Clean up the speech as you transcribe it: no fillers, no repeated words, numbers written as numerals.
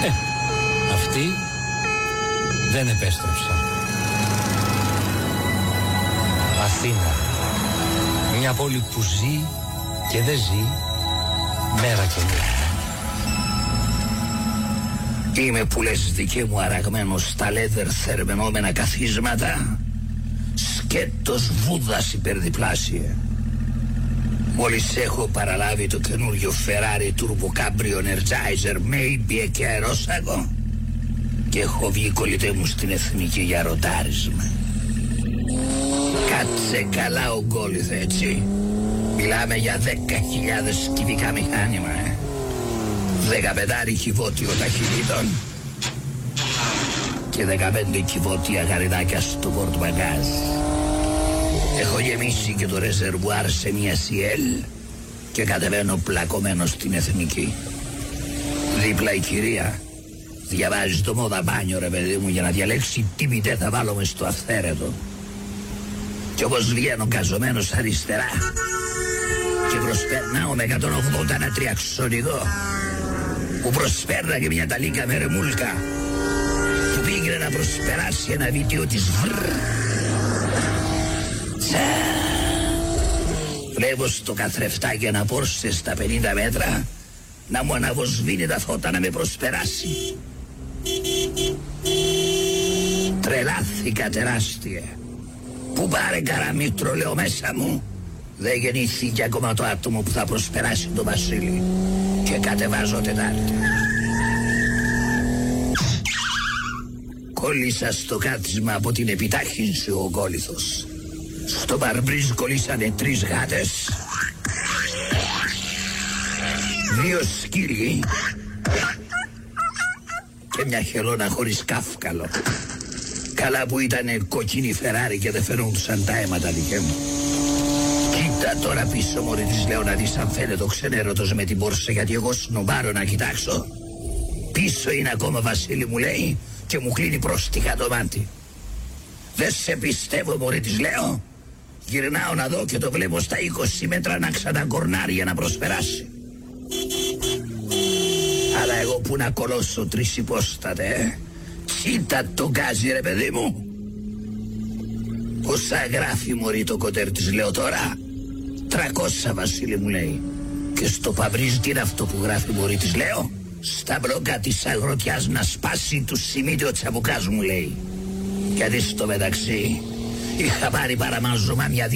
Αυτοί δεν επέστρεψαν. Αθήνα, μια πόλη που ζει και δεν ζει μέρα και νύχτα. Είμαι που λες δικέ μου αραγμένος στα λέδερ θερμενόμενα καθίσματα, σκέτος Βούδας υπερδιπλάσια. Μόλις έχω παραλάβει το καινούριο Ferrari Turbo Cabrio Energizer Maybe και αερόσαγο και έχω βγει κολλητέ μου στην εθνική για ροτάρισμα. Κάτσε καλά ο Γκόλιθ, έτσι. Μιλάμε για 10.000 κυβικά μηχάνημα, 15 κυβότιο ταχυτήτων και 15 κυβότια γαριδάκια στο πορτμπαγκάζ. Έχω γεμίσει και το ρεζερβουάρ σε μια CL και κατεβαίνω πλακωμένο στην εθνική. Δίπλα η κυρία διαβάζει το μόδα μπάνιο, ρε παιδί μου, για να διαλέξει τι μητέ θα βάλω μες στο αυθαίρετο. Κι όπως βγαίνω καζωμένος αριστερά και προσπερνάω με 180 ένα τριαξονικό που προσπέρναγε μια ταλίκα με ρεμούλκα που πήγαινε να προσπεράσει ένα βίντεο της βλέπω στο καθρεφτάκι ένα Πόρσε στα 50 μέτρα να μου αναβοσβήνει τα φώτα να με προσπεράσει. Τρελάθηκα τεράστια. Που πάρε καραμίτρο, λέω μέσα μου. Δεν γεννήθηκε ακόμα το άτομο που θα προσπεράσει τον Βασίλη. Και κατεβάζω Τετάρτη. Κόλλησα στο κάθισμα από την επιτάχυνση ο Γκόλιθος. Στο μπαρμπρίζ κολλήσανε 3 γάτες, 2 σκύλοι και μια χελώνα χωρίς κάφκαλο. Καλά που ήτανε κοκκινή Φεράρι και δεν φαινόντουσαν τα αίματα δικέ μου. Κοίτα τώρα πίσω, μωρή της, λέω, να δεις αν φαίνεται ο ξενέρωτος με την Πόρσε, γιατί εγώ σνομπάρω να κοιτάξω. Πίσω είναι ακόμα, Βασίλη, μου λέει, και μου κλείνει πρόστιχα το μάτι. Δεν σε πιστεύω, μωρή της, λέω. Γυρνάω να δω και το βλέπω στα 20 μέτρα να ξαναγκορνάρει για να προσπεράσει. Αλλά εγώ που να κολώσω 3 υπόστατε, κοίτα το γκάζι, ρε παιδί μου. Πόσα γράφει, μωρή, το κοντέρ της, λέω τώρα. 300, Βασίλη, μου λέει. Και στο παμπρίζ τι είναι αυτό που γράφει, μωρή της, λέω. Στα μπλόκα της αγροτιάς να σπάσει του σημείτιο τσαμπουκάς, μου λέει. Γιατί στο μεταξύ είχα πάρει παραμάζωμα μια